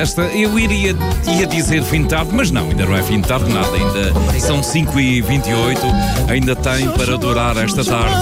Eu ia dizer fim de tarde, mas não, ainda não é fim de tarde nada, ainda são 5h28, ainda tem para durar esta tarde.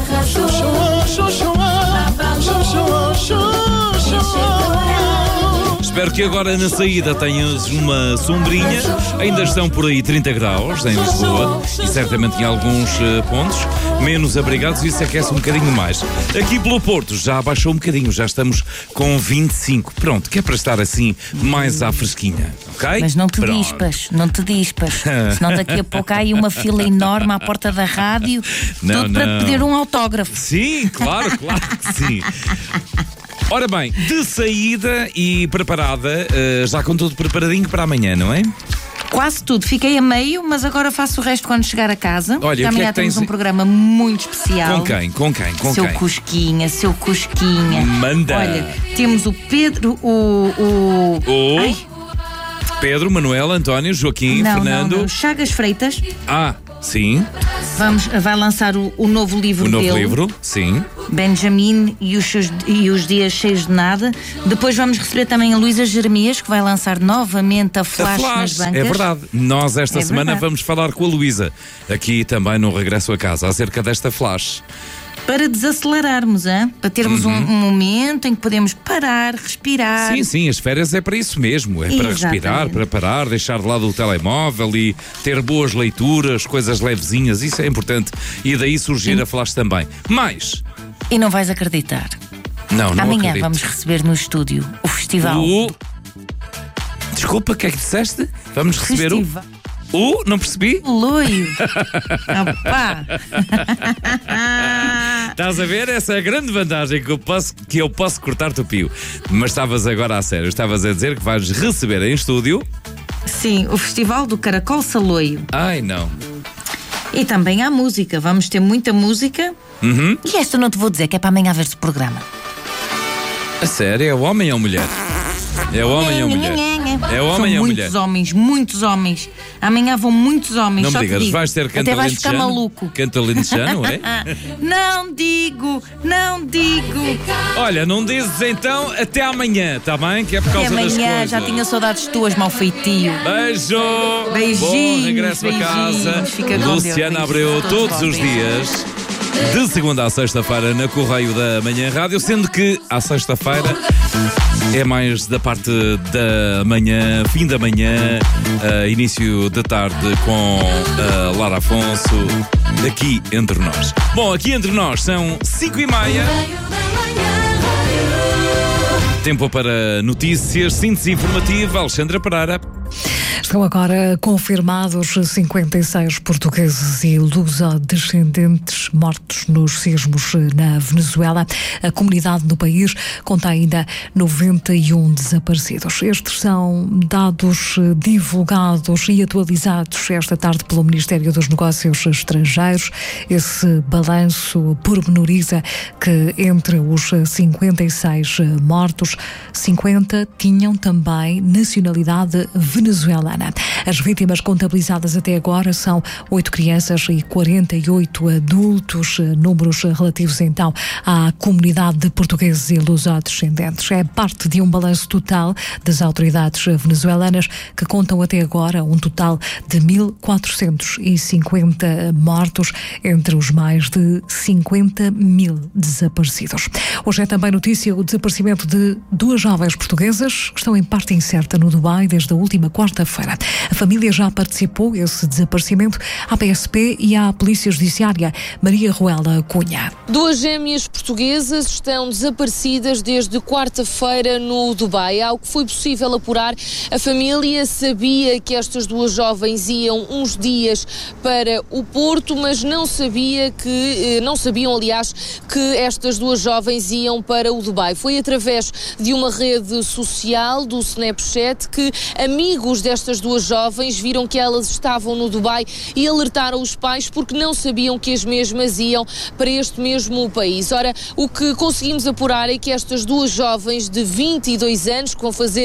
Espero que agora na saída tenhas uma sombrinha. Ainda estão por aí 30 graus em Lisboa e certamente em alguns pontos menos abrigados, isso aquece um bocadinho mais. Aqui pelo Porto já abaixou um bocadinho, já estamos com 25. Pronto, que é para estar assim mais à fresquinha, ok? Mas não te dispas, senão daqui a pouco há aí uma fila enorme à porta da rádio, tudo para te pedir um autógrafo. Sim, claro que sim. Ora bem, de saída e preparada, já com tudo preparadinho para amanhã, não é? Quase tudo. Fiquei a meio, mas agora faço o resto quando chegar a casa. Olha, amanhã temos um programa muito especial. Com quem? Seu Cusquinha. Manda. Olha, temos o Pedro, Ai. Pedro, Manuel, António, Joaquim, Fernando. Não. Chagas Freitas. Sim. Vai lançar o novo livro dele. O novo livro, sim. Benjamin e os dias cheios de nada. Depois vamos receber também a Luísa Jeremias, que vai lançar novamente a Flash nas bancas. É verdade. Nós esta semana vamos falar com a Luísa, aqui também no Regresso a Casa, acerca desta Flash. Para desacelerarmos, para termos um momento em que podemos parar, respirar. Sim, as férias é para isso mesmo. É para respirar, para parar, deixar de lado o telemóvel e ter boas leituras, coisas levezinhas, isso é importante. E daí surgir a Flash também. Mas... E não vais acreditar. Não Amanhã acredito. vamos receber no estúdio o festival. Desculpa, o que é que disseste? Vamos receber festival. Não percebi? Loio. Opá. Estás a ver? Essa é a grande vantagem que eu posso cortar-te o pio. Mas estavas agora a sério. Estavas a dizer que vais receber em estúdio... Sim, o Festival do Caracol Saloio. Ai, não. E também há música. Vamos ter muita música. E esta não te vou dizer, que é para amanhã ver-se o programa. A sério? É o homem ou a mulher? É o homem ou a mulher? É o homem ou a mulher? Muitos homens. Amanhã vão muitos homens. Não me só digas, vais ter canto até vais ficar maluco. Canto alentejano, é? Não digo. Olha, não dizes então até amanhã, está bem? Que é por causa das coisas. Até amanhã, já tinha saudades tuas, mau feitio. Beijo! Beijinhos. Bom regresso a casa. Luciana Abreu, todos os dias, de segunda à sexta-feira, na Correio da Manhã Rádio, sendo que à sexta-feira é mais da parte da manhã, fim da manhã, início da tarde com Lara Afonso, aqui entre nós. Bom, aqui entre nós são 5h30. Tempo para notícias, síntese informativa, Alexandra Pereira. Estão agora confirmados 56 portugueses e luso-descendentes mortos nos sismos na Venezuela. A comunidade no país conta ainda 91 desaparecidos. Estes são dados divulgados e atualizados esta tarde pelo Ministério dos Negócios Estrangeiros. Esse balanço pormenoriza que entre os 56 mortos, 50 tinham também nacionalidade venezuelana. As vítimas contabilizadas até agora são 8 crianças e 48 adultos, números relativos então à comunidade de portugueses e luso-descendentes. É parte de um balanço total das autoridades venezuelanas que contam até agora um total de 1.450 mortos entre os mais de 50 mil desaparecidos. Hoje é também notícia o desaparecimento de 2 jovens portuguesas que estão em parte incerta no Dubai desde a última quarta-feira. A família já participou desse desaparecimento à PSP e à Polícia Judiciária. Maria Ruela Cunha. 2 gêmeas portuguesas estão desaparecidas desde quarta-feira no Dubai. Ao que foi possível apurar, a família sabia que estas 2 jovens iam uns dias para o Porto, mas não sabiam, aliás, que estas 2 jovens iam para o Dubai. Foi através de uma rede social do Snapchat que amigos destas destas duas jovens, viram que elas estavam no Dubai e alertaram os pais porque não sabiam que as mesmas iam para este mesmo país. Ora, o que conseguimos apurar é que estas duas jovens de 22 anos, que vão fazer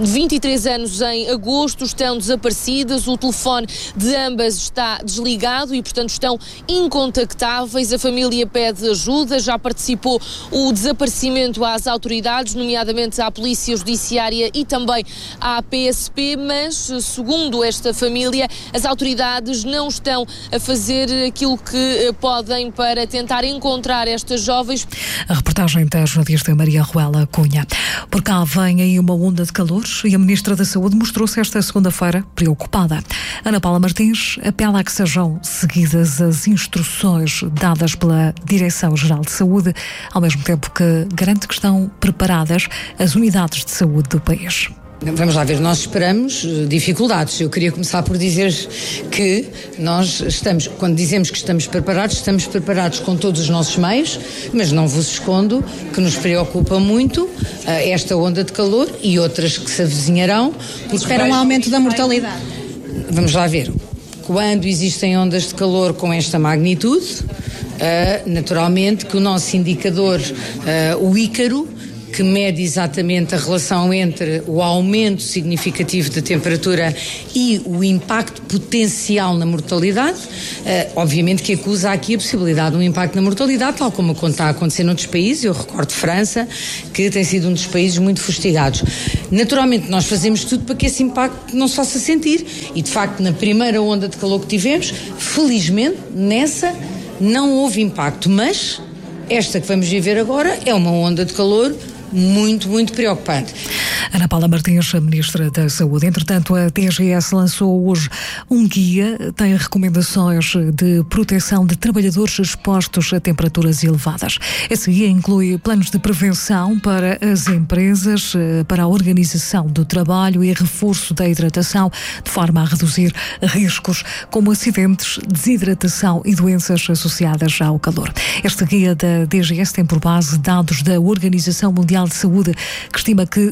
23 anos em agosto, estão desaparecidas. O telefone de ambas está desligado e, portanto, estão incontactáveis. A família pede ajuda, já participou o desaparecimento às autoridades, nomeadamente à Polícia Judiciária e também à PSP, mas, segundo esta família, as autoridades não estão a fazer aquilo que podem para tentar encontrar estas jovens. A reportagem da jornalista Maria Ruela Cunha. Por cá vem aí uma onda de calor e a Ministra da Saúde mostrou-se esta segunda-feira preocupada. Ana Paula Martins apela a que sejam seguidas as instruções dadas pela Direção-Geral de Saúde, ao mesmo tempo que garante que estão preparadas as unidades de saúde do país. Vamos lá ver, nós esperamos dificuldades. Eu queria começar por dizer que nós estamos, quando dizemos que estamos preparados com todos os nossos meios, mas não vos escondo que nos preocupa muito esta onda de calor e outras que se avizinharão. Espera um aumento da mortalidade. Vamos lá ver, quando existem ondas de calor com esta magnitude, naturalmente que o nosso indicador, o Ícaro, que mede exatamente a relação entre o aumento significativo da temperatura e o impacto potencial na mortalidade, obviamente que acusa aqui a possibilidade de um impacto na mortalidade, tal como está a acontecer noutros países. Eu recordo França, que tem sido um dos países muito fustigados. Naturalmente, nós fazemos tudo para que esse impacto não se faça sentir e, de facto, na primeira onda de calor que tivemos, felizmente, nessa não houve impacto, mas esta que vamos viver agora é uma onda de calor muito, muito preocupante. Ana Paula Martins, a Ministra da Saúde. Entretanto, a DGS lançou hoje um guia, tem recomendações de proteção de trabalhadores expostos a temperaturas elevadas. Esse guia inclui planos de prevenção para as empresas, para a organização do trabalho e reforço da hidratação, de forma a reduzir riscos como acidentes, desidratação e doenças associadas ao calor. Este guia da DGS tem por base dados da Organização Mundial de Saúde, que estima que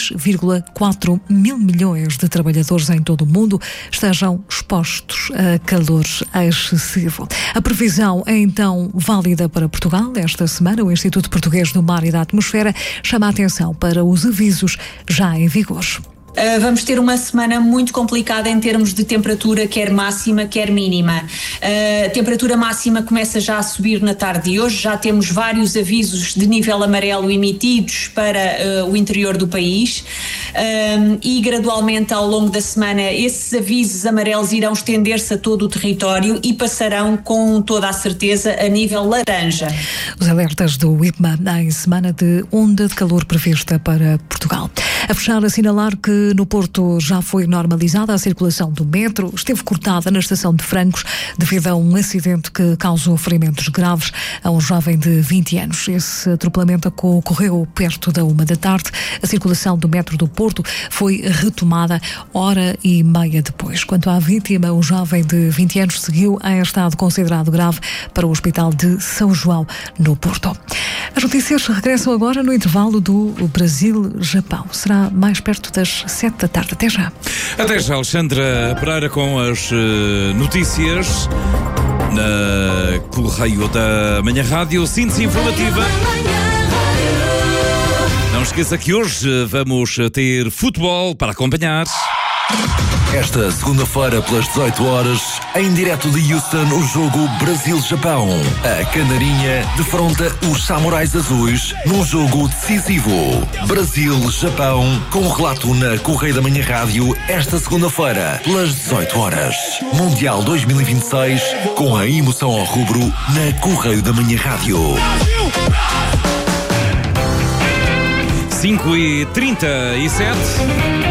2,4 mil milhões de trabalhadores em todo o mundo estejam expostos a calor excessivo. A previsão é então válida para Portugal. Esta semana, o Instituto Português do Mar e da Atmosfera chama a atenção para os avisos já em vigor. Vamos ter uma semana muito complicada em termos de temperatura, quer máxima, quer mínima. A temperatura máxima começa já a subir na tarde de hoje, já temos vários avisos de nível amarelo emitidos para o interior do país e gradualmente ao longo da semana esses avisos amarelos irão estender-se a todo o território e passarão com toda a certeza a nível laranja. Os alertas do IPMA em semana de onda de calor prevista para Portugal. A fechar, assinalar que no Porto já foi normalizada a circulação do metro, esteve cortada na estação de Francos devido a um acidente que causou ferimentos graves a um jovem de 20 anos. Esse atropelamento ocorreu perto da 1 da tarde. A circulação do metro do Porto foi retomada hora e meia depois. Quanto à vítima, o jovem de 20 anos seguiu em estado considerado grave para o Hospital de São João, no Porto. As notícias regressam agora no intervalo do Brasil-Japão. Será mais perto das 7 da tarde. Até já. Até já, Alexandra Pereira com as notícias na Correio da Manhã Rádio, síntese informativa. Não esqueça que hoje vamos ter futebol para acompanhar. Esta segunda-feira, pelas 18 horas, em direto de Houston, o jogo Brasil-Japão. A Canarinha defronta os Samurais Azuis num jogo decisivo. Brasil-Japão, com relato na Correio da Manhã Rádio, esta segunda-feira, pelas 18 horas. Mundial 2026, com a emoção ao rubro, na Correio da Manhã Rádio. 5h37.